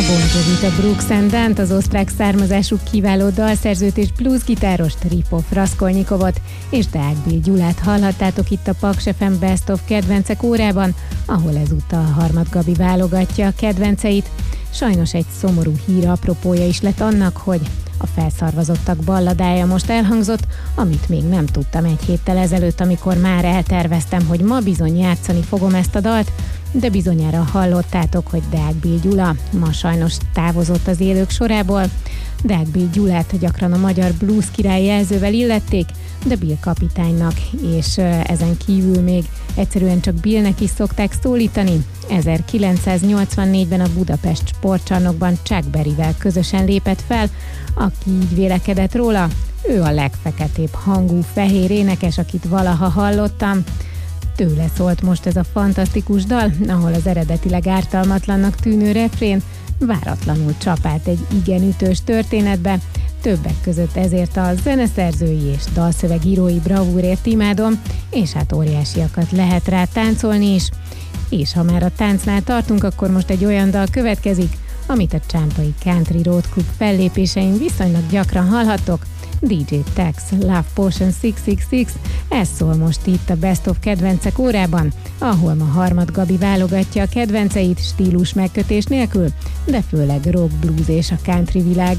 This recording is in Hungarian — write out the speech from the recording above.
Bon Jovit, a Brooks and Dunnt, az osztrák származású kiváló dalszerzőt és bluesgitárost, Ripov Raskolnikovot és Deák Bill Gyulát hallhattátok itt a Paks FM Best of kedvencek órában, ahol ezúttal Harmat Gabi válogatja a kedvenceit. Sajnos egy szomorú hír apropója is lett annak, hogy a Felszarvazottak balladája most elhangzott, amit még nem tudtam egy héttel ezelőtt, amikor már elterveztem, hogy ma bizony játszani fogom ezt a dalt, de bizonyára hallottátok, hogy Deák Bill Gyula ma sajnos távozott az élők sorából. Deák Bill Gyulát gyakran a magyar blues király jelzővel illették, de Bill kapitánynak, és ezen kívül még egyszerűen csak Billnek is szokták szólítani. 1984-ben a Budapest sportcsarnokban Chuck Berryvel közösen lépett fel, aki így vélekedett róla. Ő a legfeketébb hangú fehér énekes, akit valaha hallottam. Tőle szólt most ez a fantasztikus dal, ahol az eredetileg ártalmatlannak tűnő refrén váratlanul csapált egy igen ütős történetbe. Többek között ezért a zeneszerzői és dalszövegírói bravúrért imádom, és hát óriásiakat lehet rá táncolni is. És ha már a táncnál tartunk, akkor most egy olyan dal következik, amit a Csámpai Country Road Club fellépésein viszonylag gyakran hallhattok. DJ Tex, Love Potion 666, ez szól most itt a Best of kedvencek órában, ahol ma Harmat Gabi válogatja a kedvenceit stílus megkötés nélkül, de főleg rock, blues és a country világ